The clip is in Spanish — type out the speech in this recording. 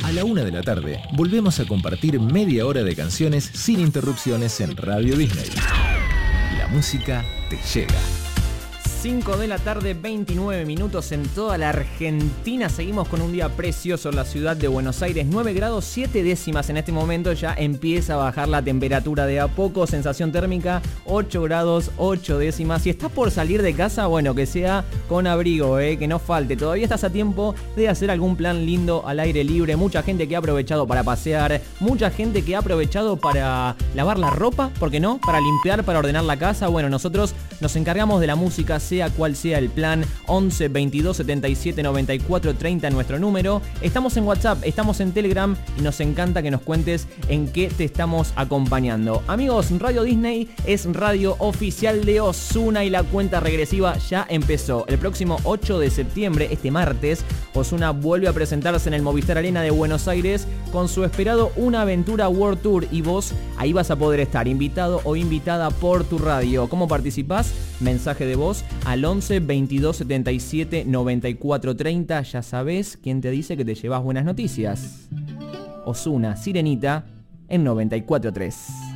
A la 1 de la tarde, volvemos a compartir media hora de canciones sin interrupciones en Radio Disney. La música te llega. 5 de la tarde, 29 minutos en toda la Argentina. Seguimos con un día precioso en la ciudad de Buenos Aires. 9 grados 7 décimas en este momento. Ya empieza a bajar la temperatura de a poco. Sensación térmica 8 grados 8 décimas. Si estás por salir de casa, bueno, que sea con abrigo, que no falte. Todavía estás a tiempo de hacer algún plan lindo al aire libre. Mucha gente que ha aprovechado para pasear. Mucha gente que ha aprovechado para lavar la ropa. ¿Por qué no? Para limpiar, para ordenar la casa. Bueno, nosotros nos encargamos de la música, sea cual sea el plan. 11 22 77 94 30 nuestro número. Estamos en WhatsApp, estamos en Telegram y nos encanta que nos cuentes en qué te estamos acompañando. Amigos, Radio Disney es radio oficial de Ozuna y la cuenta regresiva ya empezó. El próximo 8 de septiembre, este martes, Ozuna vuelve a presentarse en el Movistar Arena de Buenos Aires con su esperado Una Aventura World Tour, y vos ahí vas a poder estar invitado o invitada por tu radio. ¿Cómo participás? Mensaje de voz al 11 22 77 94 30. Ya sabés quién te dice que te llevas buenas noticias. Ozuna, Sirenita en 94.3.